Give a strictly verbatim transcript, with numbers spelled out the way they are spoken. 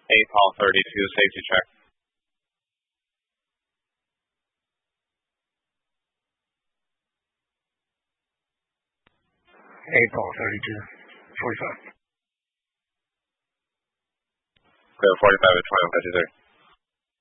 eight Paul thirty-two, safety check. eight Paul thirty-two, forty-five. Clear forty-five at twenty-one fifty-three.